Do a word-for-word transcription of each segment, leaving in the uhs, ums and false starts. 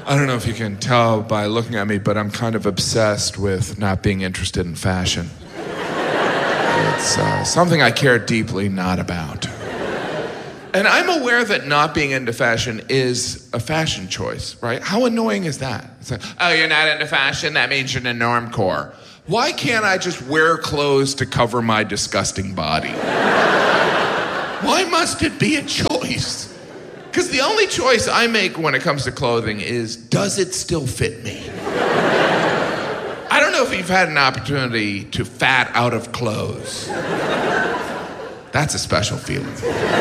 I don't know if you can tell by looking at me, but I'm kind of obsessed with not being interested in fashion. It's uh, something I care deeply not about. And I'm aware that not being into fashion is a fashion choice, right? How annoying is that? It's like, oh, you're not into fashion? That means you're in the normcore. Why can't I just wear clothes to cover my disgusting body? Why must it be a choice? Because the only choice I make when it comes to clothing is, does it still fit me? I don't know if you've had an opportunity to fat out of clothes. That's a special feeling.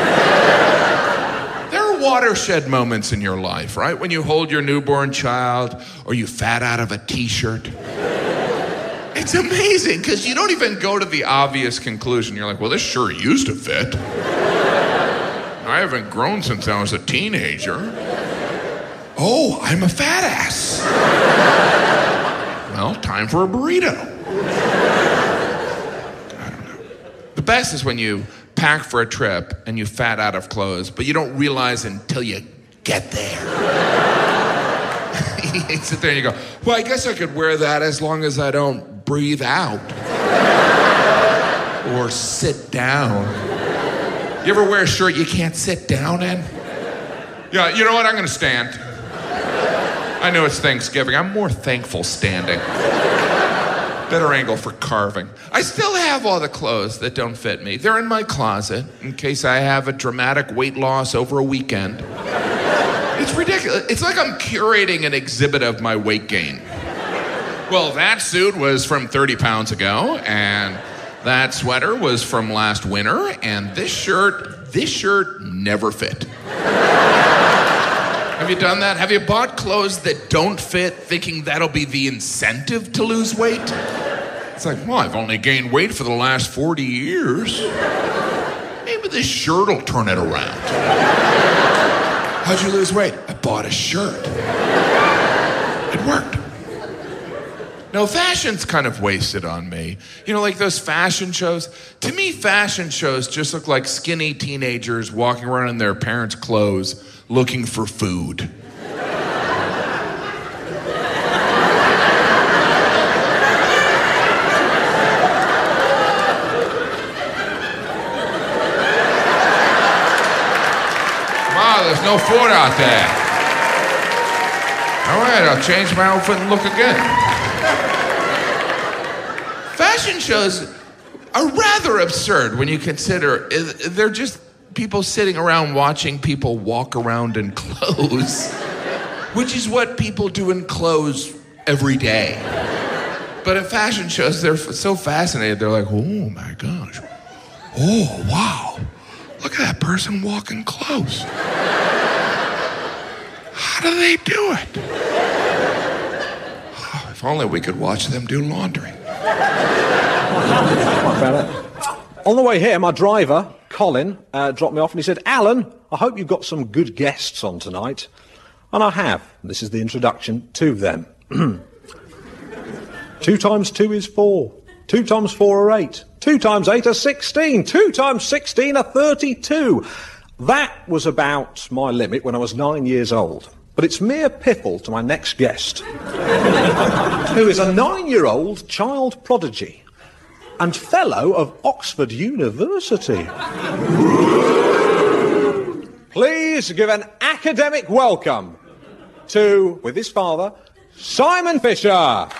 There are watershed moments in your life, right? When you hold your newborn child or you fat out of a t-shirt. It's amazing because you don't even go to the obvious conclusion. You're like, well, this sure used to fit. I haven't grown since I was a teenager. Oh, I'm a fat ass. Well, time for a burrito. I don't know. The best is when you pack for a trip and you fat out of clothes, but you don't realize until you get there. You sit there and you go, well, I guess I could wear that as long as I don't breathe out. Or sit down. You ever wear a shirt you can't sit down in? Yeah, you know what? I'm going to stand. I know it's Thanksgiving. I'm more thankful standing. Better angle for carving. I still have all the clothes that don't fit me. They're in my closet in case I have a dramatic weight loss over a weekend. It's ridiculous. It's like I'm curating an exhibit of my weight gain. Well, that suit was from thirty pounds ago, and that sweater was from last winter, and this shirt, this shirt never fit. Have you done that? Have you bought clothes that don't fit, thinking that'll be the incentive to lose weight? It's like, well, I've only gained weight for the last forty years. Maybe this shirt will turn it around. How'd you lose weight? I bought a shirt. It worked. No, fashion's kind of wasted on me. You know, like those fashion shows. To me, fashion shows just look like skinny teenagers walking around in their parents' clothes looking for food. Wow, there's no food out there. All right, I'll change my outfit and look again. Fashion shows are rather absurd when you consider they're just people sitting around watching people walk around in clothes, which is what people do in clothes every day. But at fashion shows, they're so fascinated. They're like, oh my gosh. Oh, wow. Look at that person walking clothes. How do they do it? Oh, if only we could watch them do laundry. On the way here, my driver, Colin, uh, dropped me off and he said, Alan, I hope you've got some good guests on tonight. And I have. This is the introduction to them. Two times two is four. Two times four are eight. Two times eight are sixteen. Two times sixteen are thirty-two. That was about my limit when I was nine years old. But it's mere piffle to my next guest, who is a nine-year-old child prodigy and fellow of Oxford University. Please give an academic welcome to, with his father, Simon Fisher.